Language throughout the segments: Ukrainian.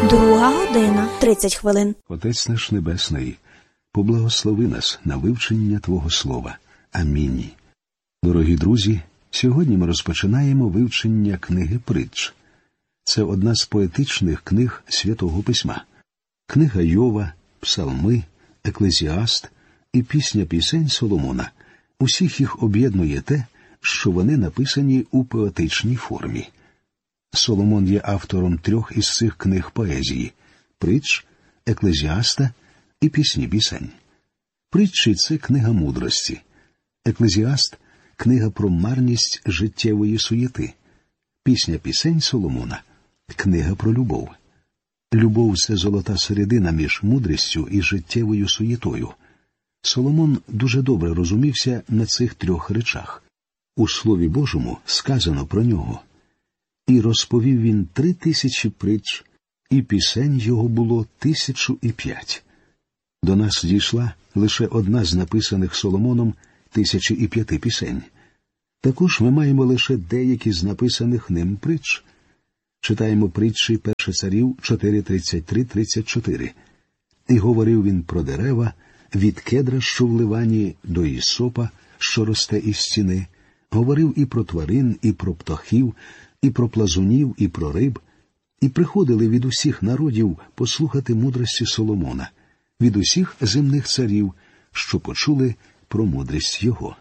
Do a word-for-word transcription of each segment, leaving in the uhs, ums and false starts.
Друга година, тридцять хвилин. Отець наш Небесний, поблагослови нас на вивчення Твого Слова. Амінь. Дорогі друзі, сьогодні ми розпочинаємо вивчення книги «Притч». Це одна з поетичних книг Святого Письма. Книга Йова, Псалми, Еклезіаст і Пісня пісень Соломона. Усіх їх об'єднує те, що вони написані у поетичній формі. Соломон є автором трьох із цих книг поезії – «Притч», «Еклезіаста» і «Пісні пісень». «Притчі» – це книга мудрості. «Еклезіаст» – книга про марність життєвої суєти. «Пісня пісень» Соломона – книга про любов. Любов – це золота середина між мудрістю і життєвою суєтою. Соломон дуже добре розумівся на цих трьох речах. У Слові Божому сказано про нього: «І розповів він три тисячі притч, і пісень його було тисячу і п'ять». До нас дійшла лише одна з написаних Соломоном тисячі і п'яти пісень. Також ми маємо лише деякі з написаних ним притч. Читаємо притчі Перше царів чотири тридцять три тридцять чотири. «І говорив він про дерева, від кедра, що в Ливані, до ісопа, що росте із стіни. Говорив і про тварин, і про птахів, і про плазунів, і про риб. І приходили від усіх народів послухати мудрості Соломона, від усіх земних царів, що почули про мудрість його».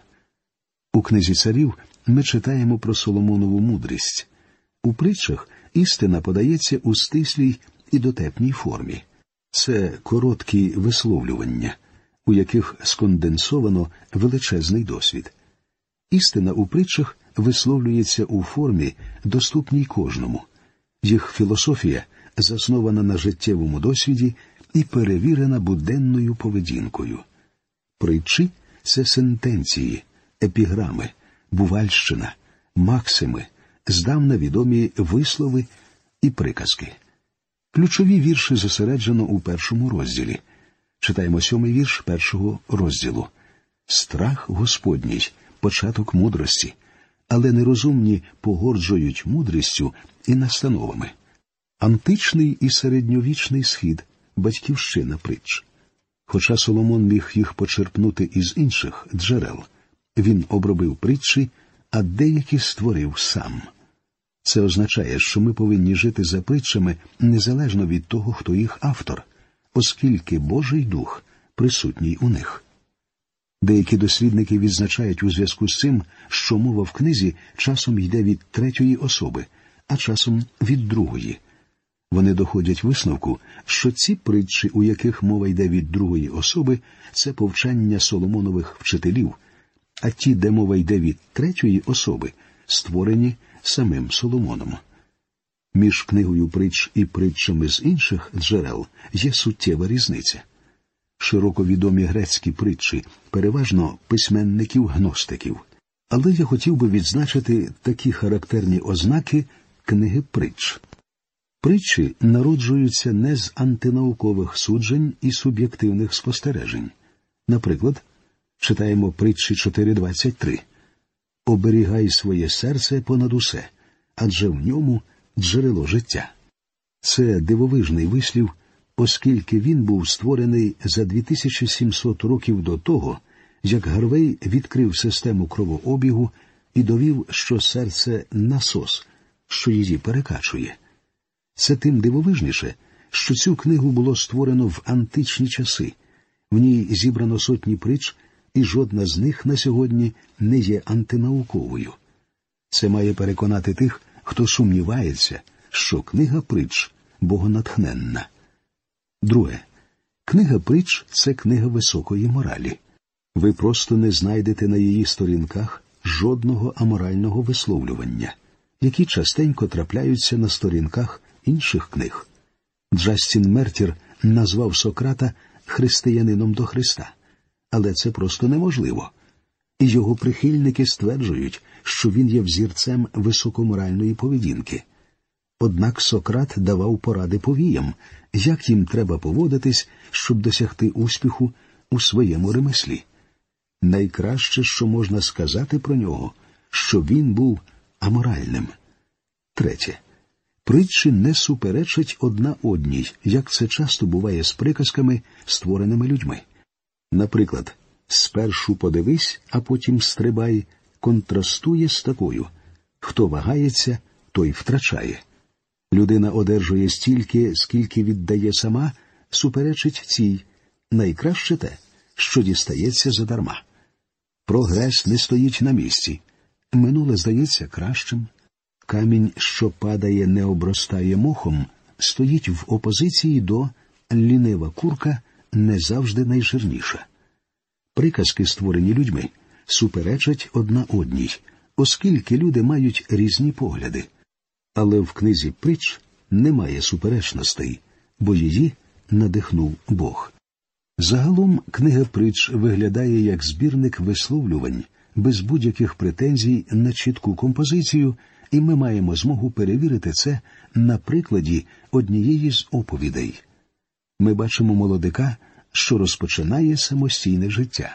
У книзі царів ми читаємо про Соломонову мудрість. У притчах істина подається у стислій і дотепній формі. Це короткі висловлювання, у яких сконденсовано величезний досвід. Істина у притчах висловлюється у формі, доступній кожному. Їх філософія заснована на життєвому досвіді і перевірена буденною поведінкою. Притчі – це сентенції, епіграми, бувальщина, максими, здавна відомі вислови і приказки. Ключові вірші зосереджено у першому розділі. Читаємо сьомий вірш першого розділу. «Страх Господній – початок мудрості, але нерозумні погорджують мудрістю і настановами». Античний і середньовічний схід – батьківщина притч. Хоча Соломон міг їх почерпнути із інших джерел, він обробив притчі, а деякі створив сам. Це означає, що ми повинні жити за притчами незалежно від того, хто їх автор, оскільки Божий Дух присутній у них. Деякі дослідники відзначають у зв'язку з цим, що мова в книзі часом йде від третьої особи, а часом від другої. Вони доходять висновку, що ці притчі, у яких мова йде від другої особи, це повчання Соломонових вчителів, а ті, де мова йде від третьої особи, створені самим Соломоном. Між книгою притч і притчами з інших джерел є суттєва різниця. Широко відомі грецькі притчі, переважно письменників-гностиків. Але я хотів би відзначити такі характерні ознаки книги притч. Притчі народжуються не з антинаукових суджень і суб'єктивних спостережень. Наприклад, читаємо притчі чотири двадцять три. «Оберігай своє серце понад усе, адже в ньому джерело життя». Це дивовижний вислів, оскільки він був створений за дві тисячі сімсот років до того, як Гарвей відкрив систему кровообігу і довів, що серце – насос, що її перекачує. Це тим дивовижніше, що цю книгу було створено в античні часи. В ній зібрано сотні притч, і жодна з них на сьогодні не є антинауковою. Це має переконати тих, хто сумнівається, що книга притч богонатхненна. Друге. Книга притч – це книга високої моралі. Ви просто не знайдете на її сторінках жодного аморального висловлювання, які частенько трапляються на сторінках інших книг. Джастін Мертір назвав Сократа християнином до Христа. Але це просто неможливо. І його прихильники стверджують, що він є взірцем високоморальної поведінки. Однак Сократ давав поради повіям, як їм треба поводитись, щоб досягти успіху у своєму ремеслі. Найкраще, що можна сказати про нього, що він був аморальним. Третє. Притчі не суперечать одна одній, як це часто буває з приказками, створеними людьми. Наприклад, «спершу подивись, а потім стрибай» контрастує з такою «хто вагається, той втрачає». Людина одержує стільки, скільки віддає сама, суперечить цій. Найкраще те, що дістається задарма. Прогрес не стоїть на місці. Минуле здається кращим. Камінь, що падає, не обростає мохом, стоїть в опозиції до «лінива курка не завжди найжирніша». Приказки, створені людьми, суперечать одна одній, оскільки люди мають різні погляди. Але в книзі притч немає суперечностей, бо її надихнув Бог. Загалом книга притч виглядає як збірник висловлювань, без будь-яких претензій на чітку композицію, і ми маємо змогу перевірити це на прикладі однієї з оповідей. Ми бачимо молодика, що розпочинає самостійне життя.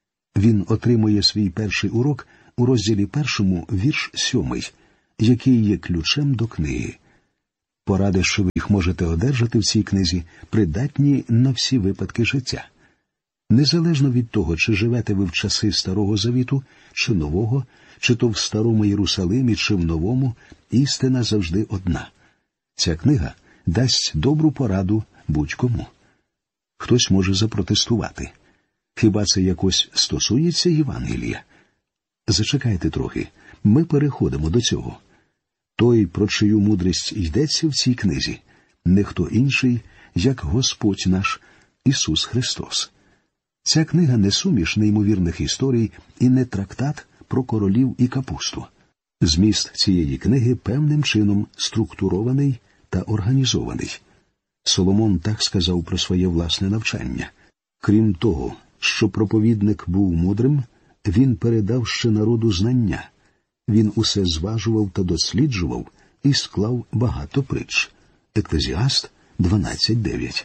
Він отримує свій перший урок у розділі першому, вірш сьомий, який є ключем до книги. Поради, що ви їх можете одержати в цій книзі, придатні на всі випадки життя. Незалежно від того, чи живете ви в часи Старого Завіту, чи Нового, чи то в Старому Єрусалимі, чи в Новому, істина завжди одна. Ця книга дасть добру пораду будь-кому. Хтось може запротестувати. Хіба це якось стосується Євангелія? Зачекайте трохи, ми переходимо до цього. Той, про чию мудрість йдеться в цій книзі, не хто інший, як Господь наш Ісус Христос. Ця книга не суміш неймовірних історій і не трактат про королів і капусту. Зміст цієї книги певним чином структурований та організований. Соломон так сказав про своє власне навчання. Крім того, що проповідник був мудрим, він передав ще народу знання. Він усе зважував та досліджував і склав багато притч. Еклезіаст дванадцять дев'ять.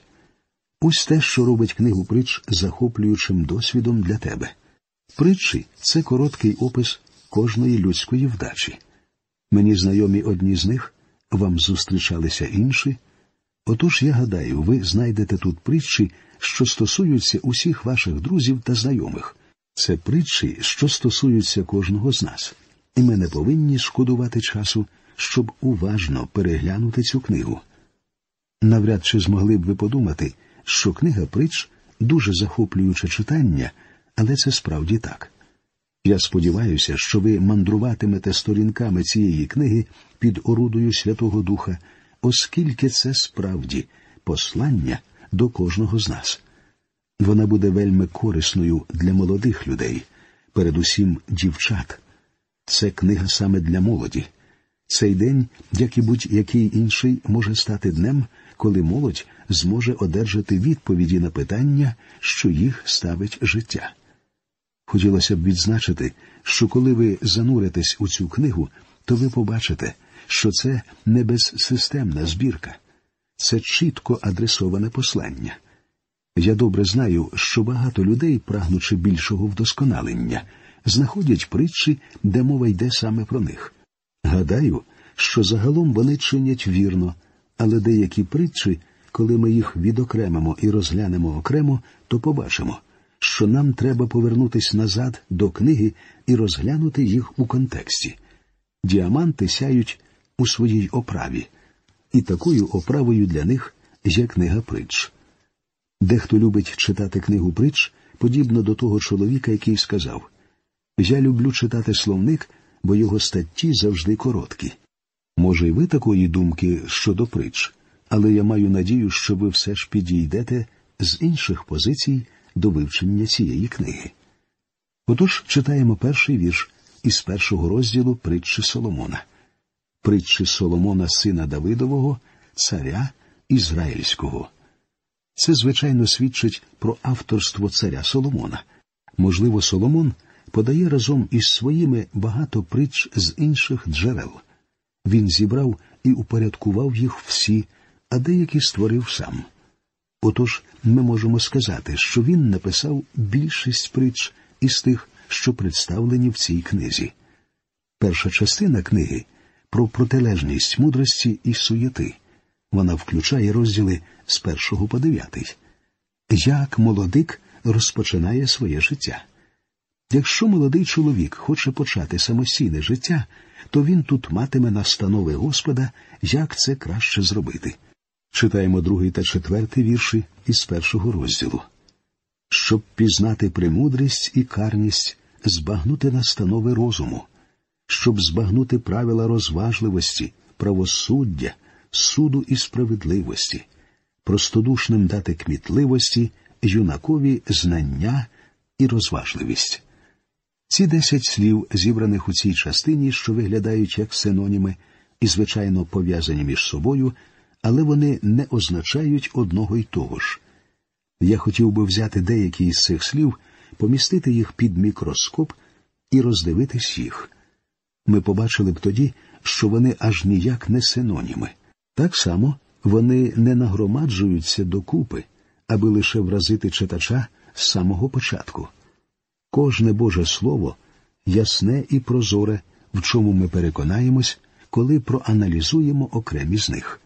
Ось те, що робить книгу притч захоплюючим досвідом для тебе. Притчі – це короткий опис кожної людської вдачі. Мені знайомі одні з них, вам зустрічалися інші. Отож, я гадаю, ви знайдете тут притчі, що стосуються усіх ваших друзів та знайомих. Це притчі, що стосуються кожного з нас. І ми не повинні шкодувати часу, щоб уважно переглянути цю книгу. Навряд чи змогли б ви подумати, що книга притч – дуже захоплююче читання, але це справді так. Я сподіваюся, що ви мандруватимете сторінками цієї книги під орудою Святого Духа, оскільки це справді послання до кожного з нас. Вона буде вельми корисною для молодих людей, передусім дівчат. Це книга саме для молоді. Цей день, як і будь-який інший, може стати днем, коли молодь зможе одержати відповіді на питання, що їх ставить життя. Хотілося б відзначити, що коли ви зануритесь у цю книгу, то ви побачите, що це не безсистемна збірка. Це чітко адресоване послання. Я добре знаю, що багато людей, прагнучи більшого вдосконалення, знаходять притчі, де мова йде саме про них. Гадаю, що загалом вони чинять вірно, але деякі притчі, коли ми їх відокремимо і розглянемо окремо, то побачимо, що нам треба повернутися назад до книги і розглянути їх у контексті. Діаманти сяють у своїй оправі, і такою оправою для них є книга притч. Дехто любить читати книгу притч, подібно до того чоловіка, який сказав: «Я люблю читати словник, бо його статті завжди короткі». Може, й ви такої думки щодо притч, але я маю надію, що ви все ж підійдете з інших позицій до вивчення цієї книги. Отож, читаємо перший вірш із першого розділу притчі Соломона. Притчі Соломона, сина Давидового, царя Ізраїльського. Це, звичайно, свідчить про авторство царя Соломона. Можливо, Соломон подає разом із своїми багато притч з інших джерел. Він зібрав і упорядкував їх всі, а деякі створив сам. Отож, ми можемо сказати, що він написав більшість притч із тих, що представлені в цій книзі. Перша частина книги про протилежність мудрості і суєти. Вона включає розділи з першого по дев'ятий. Як молодик розпочинає своє життя. Якщо молодий чоловік хоче почати самостійне життя, то він тут матиме настанови Господа, як це краще зробити. Читаємо другий та четвертий вірші із першого розділу. «Щоб пізнати премудрість і карність, збагнути настанови розуму, щоб збагнути правила розважливості, правосуддя, суду і справедливості, простодушним дати кмітливості, юнакові знання і розважливість». Ці десять слів, зібраних у цій частині, що виглядають як синоніми і, звичайно, пов'язані між собою, але вони не означають одного й того ж. Я хотів би взяти деякі із цих слів, помістити їх під мікроскоп і роздивитись їх. Ми побачили б тоді, що вони аж ніяк не синоніми. Так само вони не нагромаджуються докупи, аби лише вразити читача з самого початку. Кожне Боже Слово ясне і прозоре, в чому ми переконаємось, коли проаналізуємо окремі з них.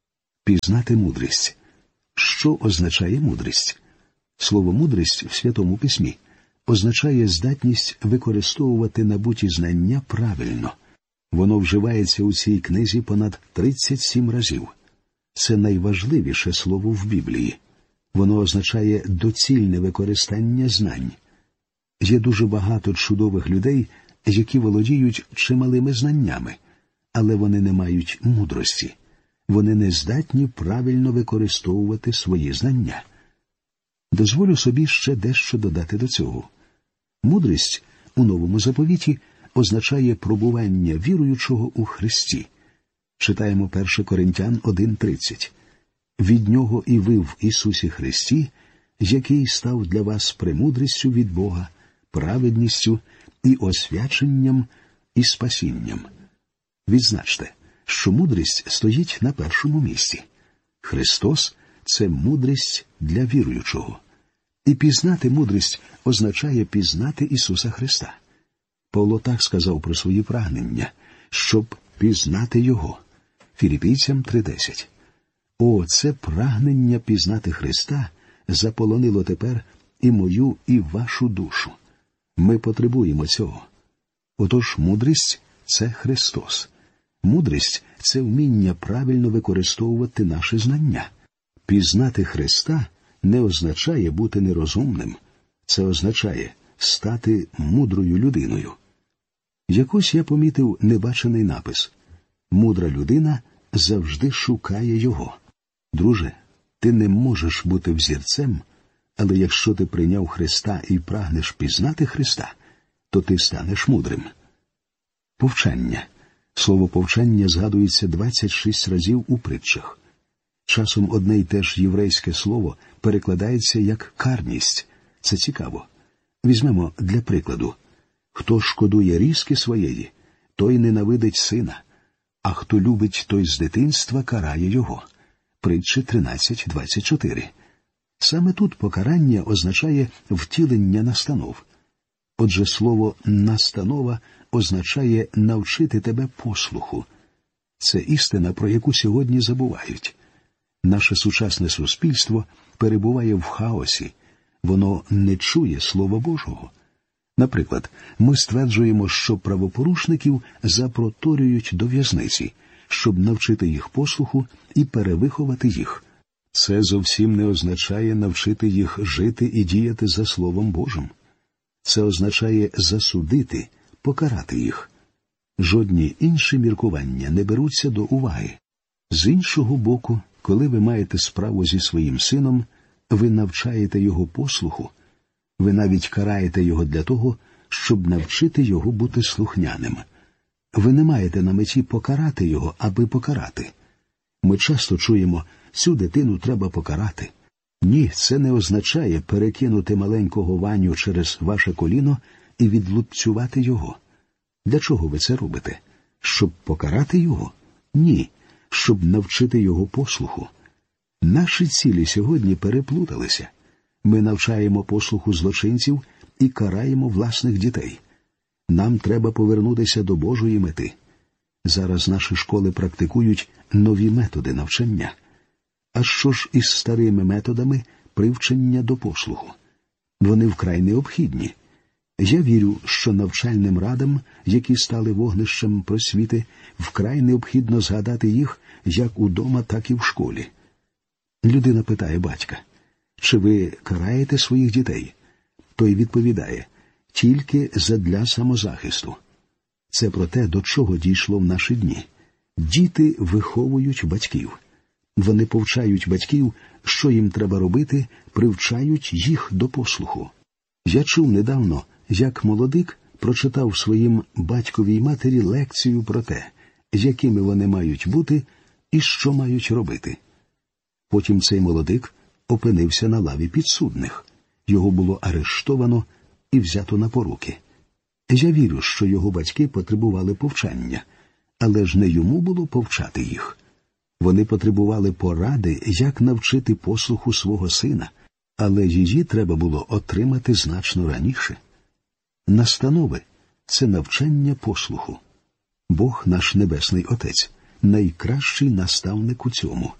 Пізнати мудрість. Що означає мудрість? Слово «мудрість» в Святому Письмі означає здатність використовувати набуті знання правильно. Воно вживається у цій книзі понад тридцять сім разів. Це найважливіше слово в Біблії. Воно означає доцільне використання знань. Є дуже багато чудових людей, які володіють чималими знаннями, але вони не мають мудрості. Вони не здатні правильно використовувати свої знання. Дозволю собі ще дещо додати до цього. Мудрість у Новому Заповіті означає пробування віруючого у Христі. Читаємо перше Коринтян один тридцять. «Від Нього і ви в Ісусі Христі, який став для вас премудрістю від Бога, праведністю і освяченням і спасінням». Відзначте, що мудрість стоїть на першому місці. Христос – це мудрість для віруючого. І пізнати мудрість означає пізнати Ісуса Христа. Павло так сказав про свої прагнення, щоб пізнати Його. Філіпійцям три десять. О, це прагнення пізнати Христа заполонило тепер і мою, і вашу душу. Ми потребуємо цього. Отож, мудрість – це Христос. Мудрість – це вміння правильно використовувати наші знання. Пізнати Христа не означає бути нерозумним. Це означає стати мудрою людиною. Якось я помітив небачений напис «Мудра людина завжди шукає його». Друже, ти не можеш бути взірцем, але якщо ти прийняв Христа і прагнеш пізнати Христа, то ти станеш мудрим. Повчання. Слово «повчання» згадується двадцять шість разів у притчах. Часом одне й те ж єврейське слово перекладається як «карність». Це цікаво. Візьмемо для прикладу. «Хто шкодує різки своєї, той ненавидить сина, а хто любить, той з дитинства карає його». Притчі тринадцять двадцять чотири. Саме тут покарання означає втілення настанов. Отже, слово «настанова» означає навчити тебе послуху. Це істина, про яку сьогодні забувають. Наше сучасне суспільство перебуває в хаосі. Воно не чує Слова Божого. Наприклад, ми стверджуємо, що правопорушників запроторюють до в'язниці, щоб навчити їх послуху і перевиховати їх. Це зовсім не означає навчити їх жити і діяти за Словом Божим. Це означає засудити, покарати їх. Жодні інші міркування не беруться до уваги. З іншого боку, коли ви маєте справу зі своїм сином, ви навчаєте його послуху, ви навіть караєте його для того, щоб навчити його бути слухняним. Ви не маєте на меті покарати його, аби покарати. Ми часто чуємо, цю дитину треба покарати. Ні, це не означає перекинути маленького Ваню через ваше коліно і відлупцювати його. Для чого ви це робите? Щоб покарати його? Ні, щоб навчити його послуху. Наші цілі сьогодні переплуталися. Ми навчаємо послуху злочинців і караємо власних дітей. Нам треба повернутися до Божої мети. Зараз наші школи практикують нові методи навчання. А що ж із старими методами привчення до послуху? Вони вкрай необхідні. Я вірю, що навчальним радам, які стали вогнищем просвіти, вкрай необхідно згадати їх як удома, так і в школі. Людина питає батька: «Чи ви караєте своїх дітей?» Той відповідає: «Тільки задля самозахисту». Це про те, до чого дійшло в наші дні. Діти виховують батьків. Вони повчають батьків, що їм треба робити, привчають їх до послуху. Я чув недавно, як молодик прочитав своїм батькові й матері лекцію про те, якими вони мають бути і що мають робити. Потім цей молодик опинився на лаві підсудних. Його було арештовано і взято на поруки. Я вірю, що його батьки потребували повчання, але ж не йому було повчати їх. Вони потребували поради, як навчити послуху свого сина, але її треба було отримати значно раніше. Настанови – це навчання послуху. Бог, наш Небесний Отець, найкращий наставник у цьому.